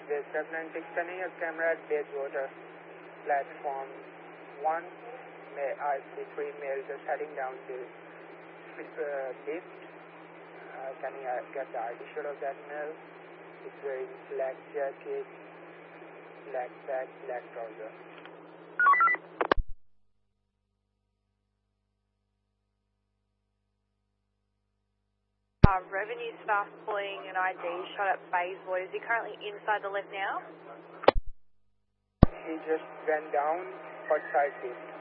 with Revenant extending your camera at Bayswater platform 1. I see 3 males just heading down to lift. Can you get the ID shot of that male? He's wearing black jacket, black bag, black trouser. Revenue staff pulling an ID shot at Bayswater. Is he currently inside the lift now? He just went down outside lift.